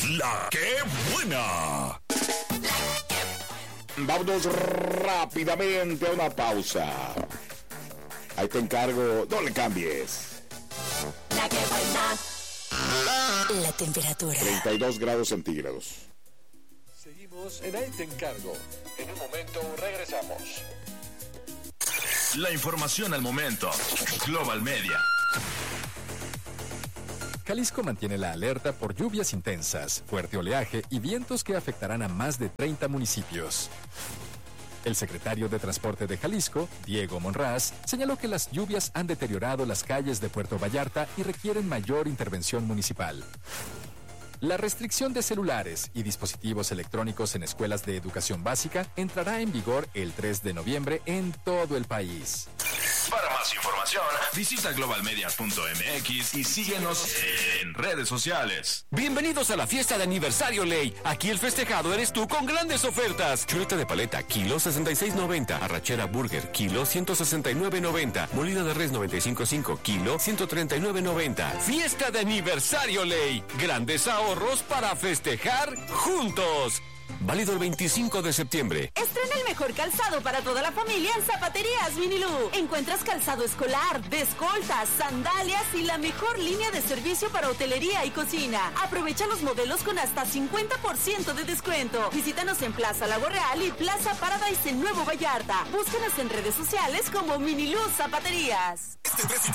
La que buena. Vámonos rápidamente a una pausa. Ahí te encargo, no le cambies. La que buena. La temperatura. 32 grados centígrados. Seguimos en Ahí te encargo. En un momento regresamos. La información al momento. Global Media. Jalisco mantiene la alerta por lluvias intensas, fuerte oleaje y vientos que afectarán a más de 30 municipios. El secretario de Transporte de Jalisco, Diego Monraz, señaló que las lluvias han deteriorado las calles de Puerto Vallarta y requieren mayor intervención municipal. La restricción de celulares y dispositivos electrónicos en escuelas de educación básica entrará en vigor el 3 de noviembre en todo el país. Para más información, visita globalmedia.mx y síguenos en redes sociales. Bienvenidos a la fiesta de aniversario Ley. Aquí el festejado eres tú con grandes ofertas. Chuleta de paleta, kilo 66.90. Arrachera burger, kilo 169.90. Molida de res 95.5, kilo 139.90. Fiesta de aniversario Ley. Grandes ahorros para festejar juntos. Válido el 25 de septiembre. Estrena el mejor calzado para toda la familia en Zapaterías Vinilú. Encuentras calzado escolar, de escoltas, sandalias y la mejor línea de servicio para hotelería y cocina. Aprovecha los modelos con hasta 50% de descuento. Visítanos en Plaza Lago Real y Plaza Paradise en Nuevo Vallarta. Búscanos en redes sociales como Vinilú Zapaterías. Este 3 y